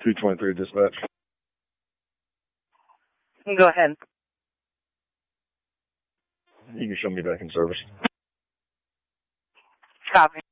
223 dispatch. Go ahead. You can show me back in service. Copy.